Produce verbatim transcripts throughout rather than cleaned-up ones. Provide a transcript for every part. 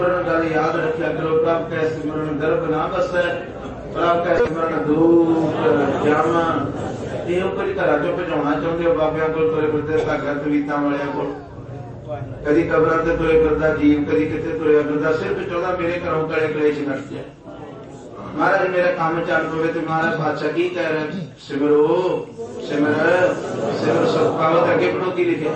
गल याद रखा करो, प्रभ कै सिमरन गर्भ ना बसै, प्रभ कै सिमरन दूत जामा। ਇਹ ਉਹ ਕਦੀ ਘਰਾਂ ਚੋਂ ਭਜਾਉਣਾ ਚਾਹੁੰਦੇ ਹੋ ਬਾਬਿਆਂ ਕੋਲ ਤੁਰੇ ਫਿਰਦੇ, ਧਾਗਾ ਤਵੀਤਾਂ ਵਾਲਿਆਂ ਕੋਲ, ਕਦੀ ਕਬਰਾਂ ਤੇ ਤੁਰੇ ਫਿਰਦਾ ਜੀਵ, ਕਦੀ ਕਿਤੇ ਤੁਰਿਆ ਫਿਰਦਾ, ਸਿਰਫ ਚਾਹੁੰਦਾ ਮੇਰੇ ਘਰੋਂ ਕਲੇ ਕਲੇਸ਼ ਨੱਠ ਜਾਏ, ਮਹਾਰਾਜ ਮੇਰਾ ਕੰਮ ਚੱਲ ਪਵੇ। ਤੇ ਮਹਾਰਾਜ ਬਾਦਸ਼ਾਹ ਕੀ ਕਹਿ ਰਹੇ? ਸਿਮਰੋ ਸਿਮਰ ਸਿਮਰ ਸੁਖ ਪਾਵੋ। ਤੇ ਅੱਗੇ ਪੜੋ ਕੀ ਲਿਖਿਆ?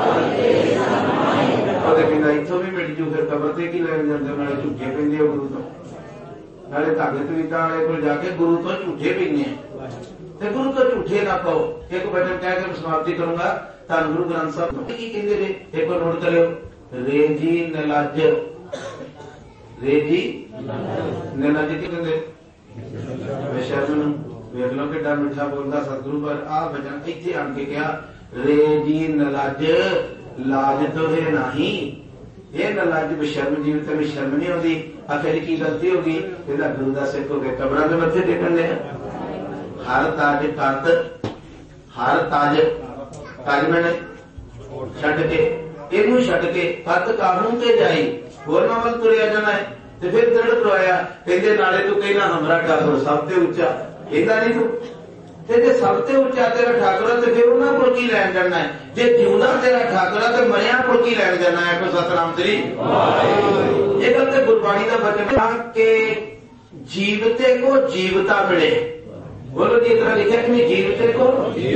ਉਹਦੇ ਕਹਿੰਦਾ ਇੱਥੋਂ ਵੀ ਮਿਟ ਜੂ, ਫਿਰ ਕਬਰ ਤੇ ਕੀ ਲੈਣ ਜਾਂਦੇ? ਨਾਲੇ ਝੂਠੇ ਪੈਂਦੇ ਹੋ ਗੁਰੂ ਤੋਂ, ਨਾਲੇ ਧਾਗੇ ਤਵੀਤਾਂ ਵਾਲੇ ਕੋਲ ਜਾ ਕੇ ਗੁਰੂ ਤੋਂ ਝੂਠੇ ਪੈਂਦੇ ਆ। ਤੇ ਗੁਰੂ ਤੋਂ ਝੂਠੇ ਨਾ ਕਹੋ। ਇੱਕ ਬਚਨ ਕਹਿ ਕੇ ਸਮਾਪਤੀ ਕਰੂੰਗਾ। ਧੰਨ ਗੁਰੂ ਗ੍ਰੰਥ ਸਾਹਿਬ ਕੀ ਕਹਿੰਦੇ ਨੇ, ਇੱਕ ਨੋਟ ਕਰਿਓ। ਰੇ ਜੀ ਨਿਲੱਜ, ਰੇ ਜੀ ਨਿਲੱਜ ਕੀ ਕਹਿੰਦੇ? ਬੇਸ਼ਰਮ ਨੂੰ। ਵੇਖ ਲਓ ਕਿੱਡਾ ਮਿੱਠਾ ਬੋਲਦਾ ਸਤਿਗੁਰੂ। ਪਰ ਆਹ ਬਚਨ ਇੱਥੇ ਆਣ ਕੇ ਕਿਹਾ, ਰੇ ਜੀ ਨਿਲੱਜ ਲਾਜ ਤੋਹੇ ਨਹੀਂ। ਇਹ ਨਿਲੱਜ ਬੇਸ਼ਰਮ ਜੀਵ ਤੇ ਸ਼ਰਮ ਨਹੀਂ ਆਉਂਦੀ। ਆਖਿਰ ਕੀ ਗਲਤੀ ਹੋ ਗਈ? ਇਹਦਾ ਗੁਰੂ ਦਾ ਸਿੱਖ ਹੋ ਕੇ ਕਬਰਾਂ ਦੇ ਮੱਥੇ ਟੇਕਣ ਲਿਆ। ਹਰ ਤਾਜ ਕਰਤ, ਹਰ ਤਾਜ ਤਾਜ ਮੈਨੇ ਛੱਡ ਕੇ, ਇਹਨੂੰ ਛੱਡ ਕੇ ਕਰਤ ਕਾਹਨੂੰ ਤੇ ਜਾਈ, ਹੋਰ ਨਾ ਵੱਲ ਤੁਰਿਆ ਜਾਣਾ ਹੈ। ਤੇ ਫਿਰ ਦਰੜ ਕਰਵਾਇਆ, ਕਹਿੰਦੇ ਨਾਲੇ ਤੂੰ ਕਹਿਣਾ ਹਮਰਾ ਠਾਕੁਰ ਸਭ ਤੇ ਉੱਚਾ, ਕਹਿੰਦਾ ਨਹੀਂ ਤੂੰ। ਤੇ ਜੇ ਸਭ ਤੇ ਉੱਚਾ ਤੇਰਾ ਠਾਕੁਰ ਹੈ ਤੇ ਫਿਰ ਉਹਨਾਂ ਕੋਲ ਕੀ ਲੈਣ ਜਾਣਾ ਹੈ? ਜੇ ਜਿਉਂਦਾ ਤੇਰਾ ਠਾਕੁਰ ਹੈ ਤੇ ਮਰਿਆ ਕੋਲ ਕੀ ਲੈਣ ਜਾਣਾ ਹੈ? ਕੋਈ ਸਤਿਨਾਮ ਸ੍ਰੀ ਵਾਹਿਗੁਰੂ। ਇਹ ਗੱਲ ਤੇ ਗੁਰਬਾਣੀ ਦਾ ਬਚਨ ਹੈ ਕਿ ਜੀਵਤੇ ਕੋ ਜੀਵਤਾ ਮਿਲੇ। बोलो जी, इतना लिखा कि नहीं? जीवते को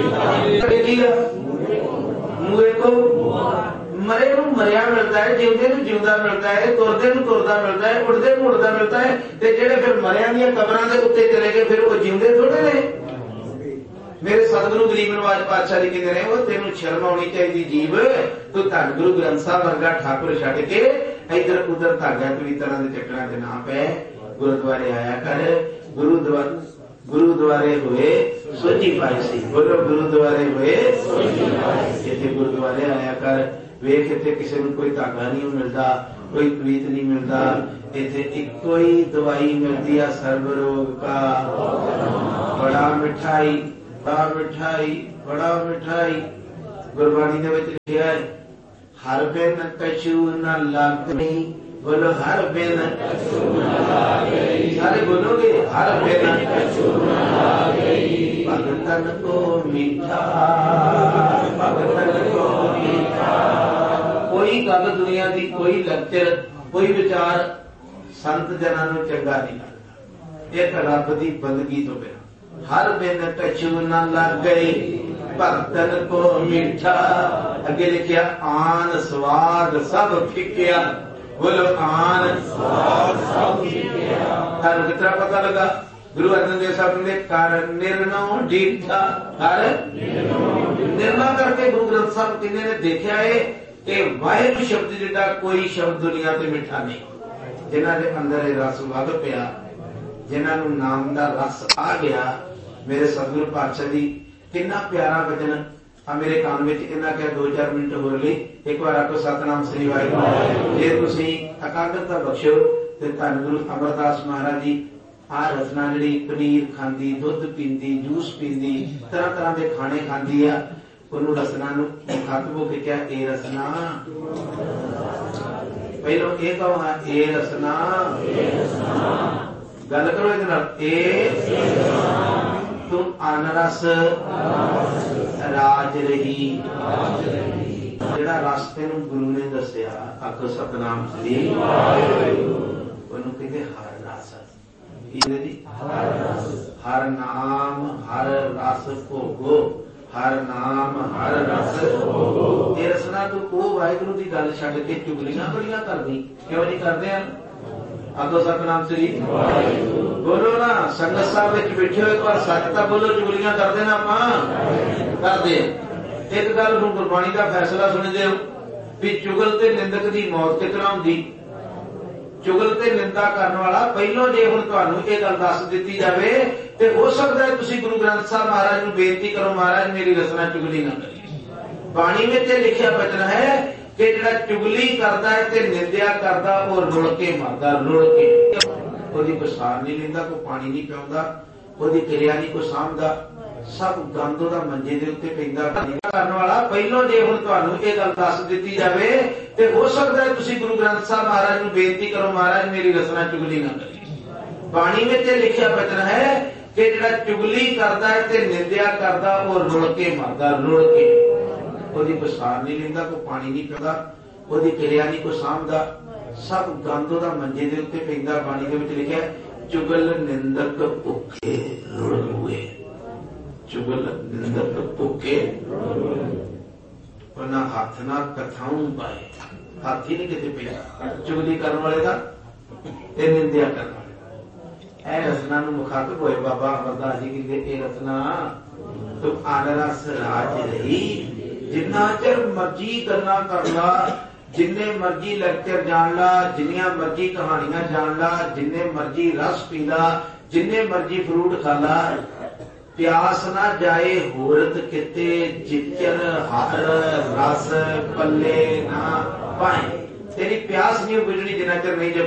मूए को मरे को मरिया मिलता है, जिंदे ਨੂੰ ਜਿਉਂਦਾ ਮਿਲਦਾ ਹੈ, ਤੁਰਦੇ ਨੂੰ ਤੁਰਦਾ ਮਿਲਦਾ ਹੈ, ਉੜਦੇ ਨੂੰ ਉੜਦਾ ਮਿਲਦਾ ਹੈ। ਤੇ ਜਿਹੜੇ ਫਿਰ ਮਰਿਆਂ ਦੀਆਂ ਕਬਰਾਂ ਦੇ ਉੱਤੇ ਚਲੇ ਗਏ ਫਿਰ ਉਹ ਜਿਉਂਦੇ ਥੋੜੇ ਨੇ। ਮੇਰੇ ਸਤਿਗੁਰੂ ਗਰੀਬ ਨਵਾਜ ਪਾਤਸ਼ਾਹ ਜੀ ਕਹਿੰਦੇ ਨੇ, ਉਹ ਤੈਨੂੰ ਸ਼ਰਮ ਆਉਣੀ ਚਾਹੀਦੀ ਜੀਵ, ਤੂੰ ਧੰਨ ਗੁਰੂ ਗ੍ਰੰਥ ਸਾਹਿਬ ਵਰਗਾ ਠਾਕੁਰ ਛੱਡ ਕੇ ਇੱਧਰ ਉੱਧਰ ਧਾਗਾ ਤਵੀਤਾਂ ਦੇ ਚੱਕਰਾਂ ਚ ਨਾ ਪੈ, ਗੁਰਦੁਆਰੇ ਆਇਆ ਕਰ। ਗੁਰੂਦੁਆਰੇ ਗੁਰੂਦੁਆਰੇ ਹੋਏ ਸੋਝੀ ਪਾਈ ਸੀ। ਬੋਲੋ ਗੁਰੂਦੁਆਰੇ ਹੋਏ ਇੱਥੇ ਗੁਰਦੁਆਰੇ ਆਇਆ ਕਰ। ਵੇਖ ਇੱਥੇ ਕਿਸੇ ਨੂੰ ਕੋਈ ਧਾਗਾ ਨਹੀਂ ਮਿਲਦਾ, ਕੋਈ ਪ੍ਰੀਤ ਨਹੀਂ ਮਿਲਦਾ। ਇੱਥੇ ਇੱਕੋ ਹੀ ਦਵਾਈ ਮਿਲਦੀ ਆ ਸਰਬ ਰੋਗ ਕਾ। ਬੜਾ ਮਿਠਾਈ, ਬੜਾ ਮਿਠਾਈ, ਬੜਾ ਮਿਠਾਈ। ਗੁਰਬਾਣੀ ਦੇ ਵਿੱਚ ਲਿਖਿਆ ਹੈ, ਹਰ ਬਿਨ ਕਛੂ ਨ ਲਾਗਈ। बोलो हर बिन सारे बोलोगे, हर बिन भगतन को मीठा, भगतन को मीठा। कोई गल दुनिया की, कोई लेक्चर, कोई विचार संत जना नूं चंगा नहीं लगता। एक रब की बंदगी तो बिना। हर बिन कछू न लग गई, भगतन को मीठा। अगे लिखिया, आन स्वाद सब फिक्या। बोलो आन थानू कितना पता लगा? गुरु अर्जन देव साहब ने कर निर्णय डीठा, कर निर्णय करके गुरु ग्रंथ साहब कहने ने देखा है कि वाहिगुरू शब्द जिहड़ा कोई शब्द दुनिया ते मिठा नहीं। जिन्हां दे अंदर रस वग पिया, जिन्हां नूं नाम दा रस आ गया। मेरे सतगुरु पातशाह जी कितना प्यारा वचन आ मेरे कान में इन्ना क्या दो चार मिनट हो गए। एक बार आपको सतनाम श्री वाहिगुरू। जे तुसीं एकाग्रता बख्शो ते धन गुरु अमरदास महाराज जी आ रसना जी पनीर खांदी, दुध पींदी, जूस पींदी, तरह तरह के खाने खांदी आ। उन्होंने रसना खत्म हो के क्या ए रसना, पहलो ए कहो हाँ ए रसना, गल करो ए तुम अनरस राज रही। ਜਿਹੜਾ ਰਸ ਤੈਨੂੰ ਗੁਰੂ ਨੇ ਦੱਸਿਆ, ਆਖੋ ਸਤਨਾਮ ਸ੍ਰੀ ਵਾਹਿਗੁਰੂ। ਉਹਨੂੰ ਕਹਿੰਦੇ ਹਰ ਰਸ। ਇਹਦੇ ਦੀ ਹਰ ਨਾਮ ਹਰ ਰਸ ਭੋਗੋ, ਹਰ ਨਾਮ ਹਰ ਰਸ ਭੋਗੋ। ਇਹ ਰਸਨਾ ਤੂੰ ਉਹ ਵਾਹਿਗੁਰੂ ਦੀ ਗੱਲ ਛੱਡ ਕੇ ਚੁਗਲੀਆਂ ਬੜੀਆਂ ਕਰਦੀ ਕਿਉਂ ਨਹੀਂ ਕਰਦੇ ਆ? ਆਖੋ ਸਤਨਾਮ ਸ੍ਰੀ ਵਾਹਿਗੁਰੂ। ਬੋਲੋ ਨਾ, ਸੰਗਤ ਸਾਹਿਬ ਵਿੱਚ ਬੈਠੇ ਹੋ, ਇੱਕ ਵਾਰ ਸੱਚ ਤਾਂ ਬੋਲੋ। ਚੁਗਲੀਆਂ ਕਰਦੇ ਨਾ ਆਪਾਂ? ਕਰਦੇ। एक गल हुण गुरबाणी का फैसला सुनते हो भी चुगल ते निंदक की मौत कितना होंदी। चुगल ते निंदा करने वाला पहलों जे हुण तुहानूं इह गल दस दित्ती जावे ते हो सकदा है तुसीं गुरु ग्रंथ साहब महाराज नूं बेनती करो, महाराज मेरी रसना चुगली ना करी। बाणी में ते लिखिया वचन है कि जिहड़ा चुगली करदा है ते निंदिया करदा और रुल के मरदा, रुल के। ओहदी कोई सार नहीं लैंदा, कोई पानी नहीं पिआउंदा, ओहदी किरिया नहीं कोई सामभदा। सब गंद ओहदा मंजे दे उत्ते पैंदा करन वाला। पहलों जे हुण तुहानूं इह गल दस दित्ती जावे ते हो सकदा है तुसीं गुरु ग्रंथ साहब महाराज नूं बेनती करो, महाराज मेरी रचना चुगली ना करी। बाणी विच लिखिया वचन है कि जिहड़ा चुगली करदा है ते निंदिया करदा वो रुल के मरदा, रुल के। ओहदी पछाण नहीं लैंदा, कोई पानी नहीं पींदा, ओहदी किरिया नहीं कोई सामभदा, सब गंद ओहदा मंजे दे उत्ते पैंदा। बाणी दे विच लिखिया चुगल निंदक भुखे रुल हुए, चुगल निंदक भुखे ना हाथ ना कथाऊं पाए, हाथ ही नहीं किते पिया चुगली करने वाले का ते निंदिया करने वाले। ए रचना नूं मुखातब होए बाबा अमरदास जी कहंदे ए रचना तुम आनरस राज रही, जिन्ना चिर मर्जी गल्लां कर ला, जिन्ने मर्जी लेक्चर जान ला, जिन्नियां मर्जी कहानियां जान ला, जिन्ने मर्जी रस पी ला, जिन्ने मर्जी फ्रूट खा ला, प्यास ना जाए होरत किते, जिक्र हर रस पल्ले ना पाए। तेरी प्यास नहीं बुझनी जिन्ना चिर नहीं